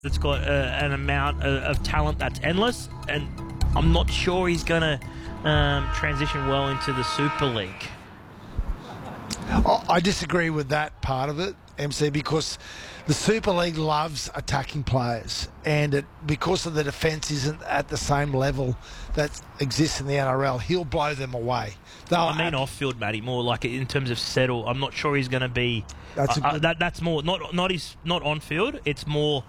It's got an amount of talent that's endless, and I'm not sure he's going to transition well into the Super League. I disagree with that part of it, MC, because the Super League loves attacking players, and because of the defence isn't at the same level that exists in the NRL, he'll blow them away. I mean off-field, Matty, more like in terms of settle. I'm not sure he's going to be... That's more... Not on-field, it's more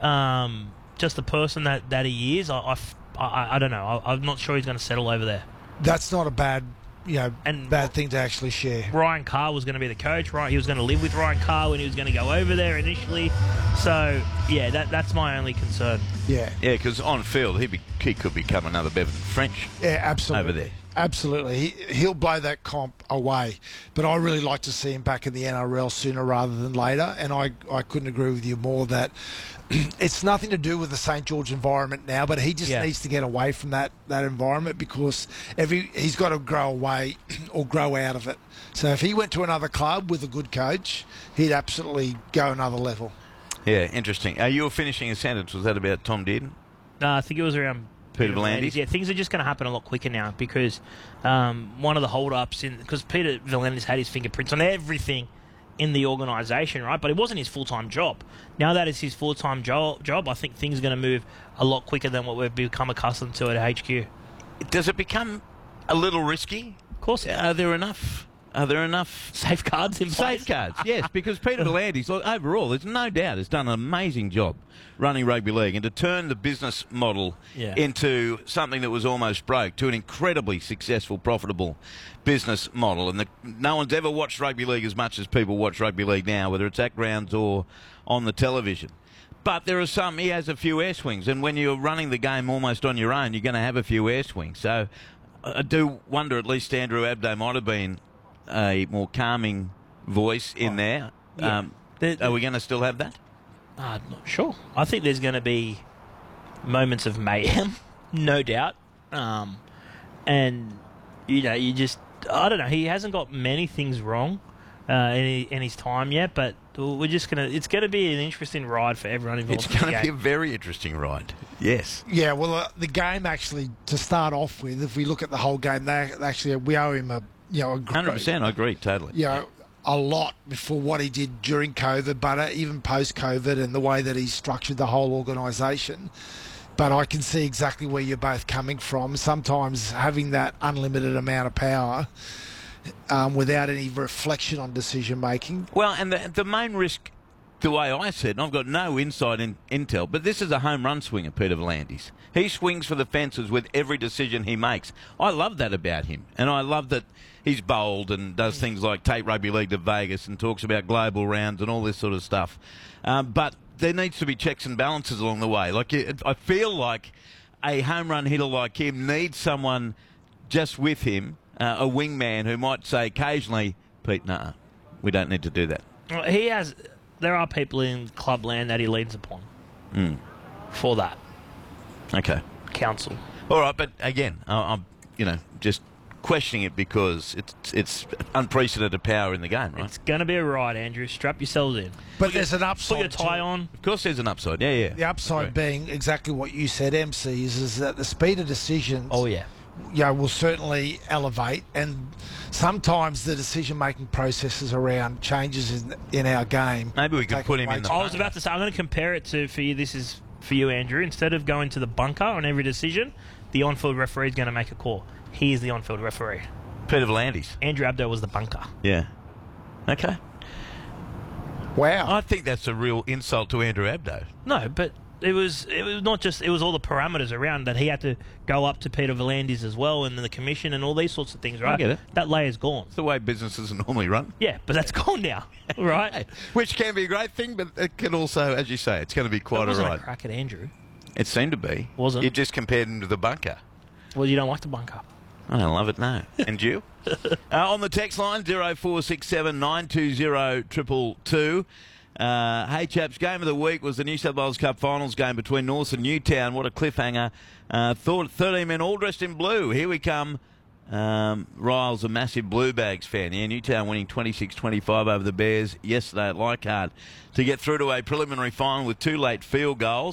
just the person that he is. I don't know. I'm not sure he's going to settle over there. That's not a bad thing to actually share. Ryan Carr was going to be the coach, right? He was going to live with Ryan Carr when he was going to go over there initially. So, yeah, that's my only concern. Yeah, because on field, he could become another Bevan French. Yeah, absolutely. Over there. Absolutely. He'll blow that comp away. But I really like to see him back in the NRL sooner rather than later. And I couldn't agree with you more that it's nothing to do with the St. George environment now, but he just needs to get away from that environment because he's got to grow away or grow out of it. So if he went to another club with a good coach, he'd absolutely go another level. Yeah, interesting. You were finishing a sentence. Was that about Tom Dearden? No, I think it was around Peter V'landys. Yeah, things are just going to happen a lot quicker now because one of the hold-ups because Peter V'landys had his fingerprints on everything in the organisation, right? But it wasn't his full-time job. Now that it's his full-time job, I think things are going to move a lot quicker than what we've become accustomed to at HQ. Does it become a little risky? Of course. Are there enough safeguards in place? Safeguards, yes, because Peter V'landys, overall, there's no doubt, has done an amazing job running rugby league, and to turn the business model into something that was almost broke to an incredibly successful, profitable business model. And no one's ever watched rugby league as much as people watch rugby league now, whether it's at grounds or on the television. But there are he has a few air swings, and when you're running the game almost on your own, you're going to have a few air swings. So I do wonder, at least Andrew Abdo might have been a more calming voice in there. Yeah. Are we going to still have that? I'm not sure. I think there's going to be moments of mayhem, no doubt. And, you just... I don't know. He hasn't got many things wrong in his time yet, but we're just going to... It's going to be an interesting ride for everyone involved. It's going to be a very interesting ride. Yes. Yeah, well, the game actually, to start off with, if we look at the whole game, we owe him a 100%, I agree, totally. A lot for what he did during COVID, but even post-COVID and the way that he structured the whole organisation. But I can see exactly where you're both coming from. Sometimes having that unlimited amount of power without any reflection on decision-making. Well, and the main risk, the way I see it, and I've got no inside intel, but this is a home run swinger, Peter V'landys. He swings for the fences with every decision he makes. I love that about him, and I love that he's bold and does things like take rugby league to Vegas and talks about global rounds and all this sort of stuff. But there needs to be checks and balances along the way. I feel like a home run hitter like him needs someone just with him, a wingman who might say occasionally, Pete, nah, we don't need to do that. Well, there are people in clubland that he leans upon for that. Okay. Council. All right, but again, I'm just questioning it because it's unprecedented power in the game, right? It's going to be a ride, Andrew. Strap yourselves in. But there's an upside. Put your tie on. Of course there's an upside, yeah. The upside being exactly what you said, MC, is that the speed of decisions will certainly elevate, and sometimes the decision-making processes around changes in our game. Maybe we could put him in the... I was about to say, I'm going to compare it to, this is for you, Andrew. Instead of going to the bunker on every decision, the on-field referee is going to make a call. He is the on-field referee. Peter V'landys. Andrew Abdo was the bunker. Yeah. Okay. Wow. I think that's a real insult to Andrew Abdo. No, but it was not just... It was all the parameters around that he had to go up to Peter V'landys as well and the commission and all these sorts of things, right? I get it. That layer's gone. It's the way businesses are normally run. Yeah, but that's gone now, right? Hey, which can be a great thing, but it can also, as you say, it's going to be quite a ride. A crack at Andrew. It seemed to be. Wasn't. You just compared him to the bunker. Well, you don't like the bunker. I don't love it, no. And you? On the text line, 0467 920 222. Hey, chaps, game of the week was the New South Wales Cup Finals game between North and Newtown. What a cliffhanger. 13 men all dressed in blue. Here we come. Ryle's a massive Blue Bags fan. Yeah, Newtown winning 26-25 over the Bears yesterday at Leichhardt to get through to a preliminary final with 2 late field goals.